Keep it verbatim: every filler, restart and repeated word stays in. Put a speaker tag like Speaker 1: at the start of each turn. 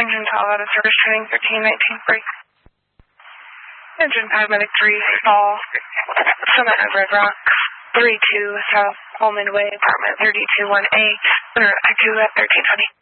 Speaker 1: Engine twelve out of service training, thirteen nineteen, break. Engine paramedic three, stall. Summit of Red Rock, three two South Holman Way, apartment thirty-two one A, center at two at thirteen twenty.